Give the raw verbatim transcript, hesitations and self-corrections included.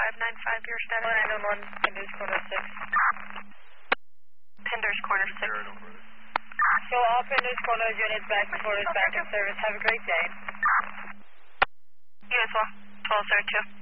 five nine five, your status. one nine one, Pinders Corner six. Pinders Corner six. So all Pinders Corner units back and forth, back in service. Have a great day. You as well. twelve oh two.